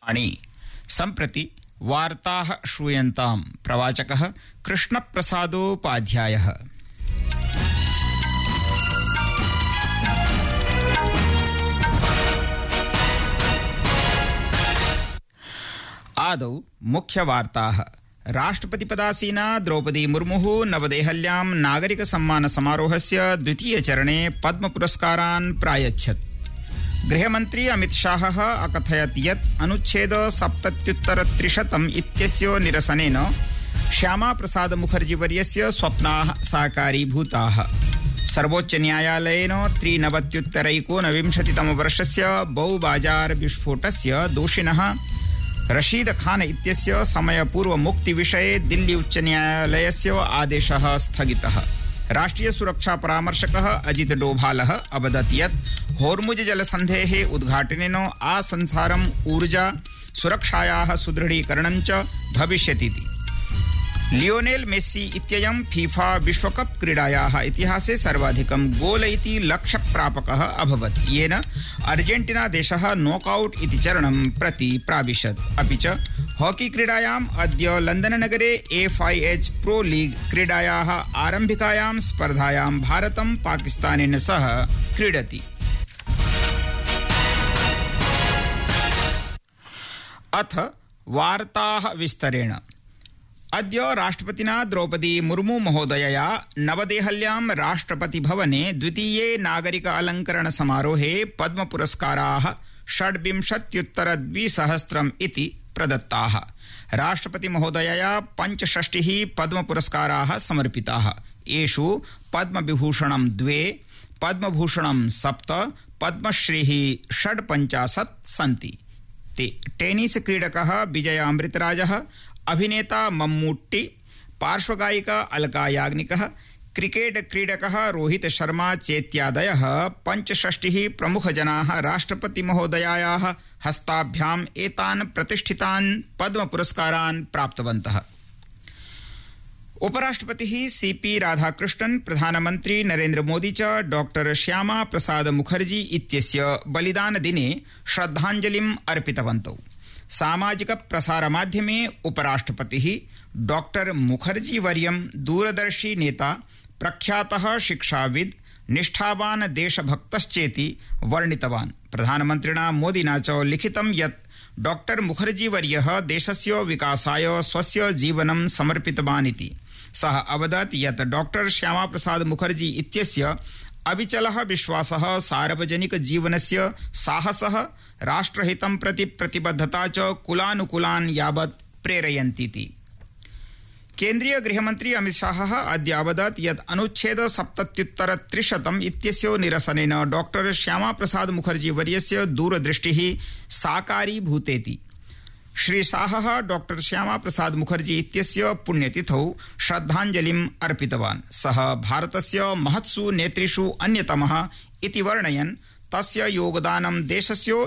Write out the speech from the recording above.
आणि सम्प्रति वार्ताः श्रूयन्तां प्रवाचकः कृष्णप्रसादोपाध्यायः। आदौ मुख्यवार्ताः। राष्ट्रपतिपदासीना द्रौपदी मुर्मुः नवदेहल्यां नागरिक सम्मान समारोहस्य द्वितीयचरणे पद्मपुरस्कारान् प्रायच्छत्। गृहमन्त्री अमित शाहः अकथयत् यत् अनुच्छेद 77 इत्यस्य निरसनेन श्यामाप्रसाद मुखर्जीवर्यस्य स्वप्नाः साकारीभूताः। सर्वोच्चन्यायालयेन 93-एकोनविंशतितमवर्षस्य बहुबाजार विस्फोटस्य दोषिणः रशीद खान इत्यस्य समयपूर्वमुक्तिविषये दिल्ली उच्चन्यायालयस्य आदेशः स्थगितः। राष्ट्रीय सुरक्षा परामर्शकः अजित डोभालः अवदत् यत् होर्मुज जलसन्धेः उद्घाटनेन आसंसारम् ऊर्जा सुरक्षायाः सुदृढीकरणं च भविष्यतीति। लियोनेल मेस्सी इत्ययं फीफा विश्वकप क्रीडायाः इतिहासे सर्वाधिकं गोल इति लक्ष्यप्रापकः अभवत्, येन अर्जेन्टीना देशः नॉकआउट इति चरणं प्रति प्राविशत्। अपि च हॉकी क्रीडायाम् अद्य लण्डननगरे FIH प्रो लीग क्रीडायाः आरम्भिकायां स्पर्धायां भारतं पाकिस्तानेन सह क्रीडति। अथ वार्ताः विस्तरेण। अद्य राष्ट्रपतिना द्रौपदी मुर्मू महोदयया नवदेहल्यां राष्ट्रपतिभवने द्वितीये नागरिक अलङ्करण समारोहे पद्मपुरस्काराः 26,200 इति प्रदत्ताः। राष्ट्रपति महोदयया 65 पद्मपुरस्काराः समर्पिताः। येषु पद्मविभूषणं 2, पद्मभूषणं 7, पद्मश्रीः 56 सन्ति। टेनिस क्रीडकः विजय अमृतराजः, अभिनेता मम्मूट्टी, पार्श्वगायिका अलका याग्निकः, क्रिकेट क्रीडकः रोहित शर्मा चेत्यादयः 65 प्रमुखजनाः राष्ट्रपति महोदयायाः हस्ताभ्याम् एतान् प्रतिष्ठितान् पद्मपुरस्कारान् प्राप्तवन्तः। उपराष्ट्रपतिः CP राधाकृष्णन्, प्रधानमन्त्री नरेन्द्र मोदी च डॉक्टर श्यामा प्रसाद मुखर्जी इत्यस्य बलिदानदिने श्रद्धाञ्जलिम् अर्पितवन्तौ। सामाजिक प्रसारमाध्यमे उपराष्ट्रपतिः डॉक्टर मुखर्जी वर्यं दूरदर्शी नेता, प्रख्यातः शिक्षाविद्, निष्ठावान् देशभक्तश्चेति वर्णितवान्। प्रधानमन्त्रिणा मोदिना च लिखितं यत् डॉक्टर मुखर्जी वर्यः देशस्य विकासाय स्वस्य जीवनं समर्पितवान् इति। सः अवदत् यत् डॉक्टर श्यामाप्रसाद मुखर्जी इत्यस्य अविचलः विश्वासः, सार्वजनिक जीवनस्य साहसः, राष्ट्रहितं प्रति प्रतिबद्धता च कुलानुकुलान् यावत् प्रेरयन्तीति। केन्द्रीय गृहमन्त्री अमित शाहः अद्य अवदत् यत् अनुच्छेद 77 इत्यस्य निरसनेन डॉक्टर श्यामाप्रसाद मुखर्जी वर्यस्य दूरदृष्टिः साकारीभूतेति। श्री शाहः डॉक्टर श्यामाप्रसाद मुखर्जी इत्यस्य पुण्यतिथौ श्रद्धाञ्जलिम् अर्पितवान्। सः भारतस्य महत्सु नेतृषु अन्यतमः इति वर्णयन् तस्य योगदानं देशस्य